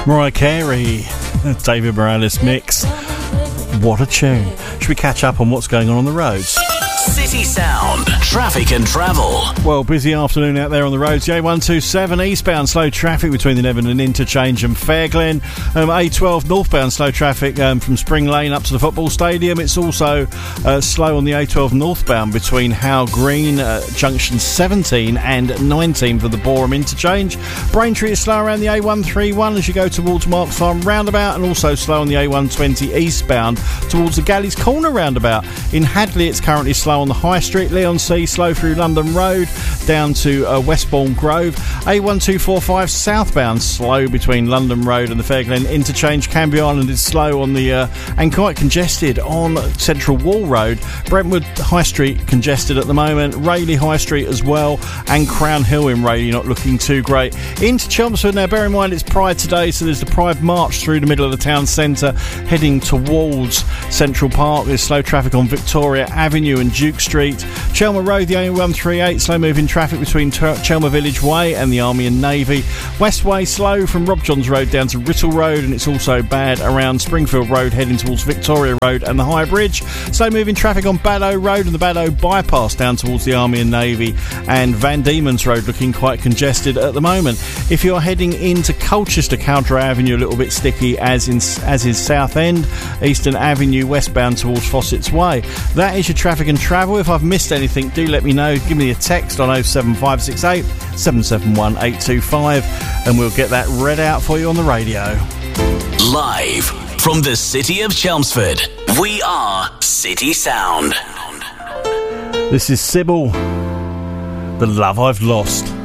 Mariah Carey, David Morales mix. What a tune. Should we catch up on what's going on the roads? City Sound, traffic and travel. Well, busy afternoon out there on the roads. The A127 eastbound slow traffic between the Neverton Interchange and Fairglen. A12 northbound slow traffic from Spring Lane up to the football stadium. It's also slow on the A12 northbound between Howe Green, junction 17 and 19 for the Boreham Interchange. Braintree is slow around the A131 as you go towards Marks Farm roundabout, and also slow on the A120 eastbound towards the Galleys Corner roundabout. In Hadley, it's currently slow on the High Street. Leon C slow through London Road down to Westbourne Grove. A1245 southbound slow between London Road and the Fairglen Interchange. Canby Island is slow on the and quite congested on Central Wall Road. Brentwood High Street congested at the moment. Rayleigh High Street as well, and Crown Hill in Rayleigh not looking too great. Into Chelmsford now. Bear in mind it's Pride today, so there's the Pride March through the middle of the town centre heading towards Central Park. There's slow traffic on Victoria Avenue and Duke Street. Chelmer Road, the A138, slow moving traffic between Chelmer Village Way and the Army and Navy. Westway slow from Rob Johns Road down to Writtle Road, and it's also bad around Springfield Road heading towards Victoria Road and the High Bridge. Slow moving traffic on Baddow Road and the Baddow Bypass down towards the Army and Navy, and Van Diemen's Road looking quite congested at the moment. If you're heading into Colchester, Cowdray Avenue a little bit sticky as is Southend. Eastern Avenue westbound towards Fossett's Way. That is your traffic and travel. If I've missed anything, do let me know. Give me a text on 07568 771 825 and we'll get that read out for you on the radio. Live from the city of Chelmsford, we are City Sound. This is Sybil, The Love I've Lost.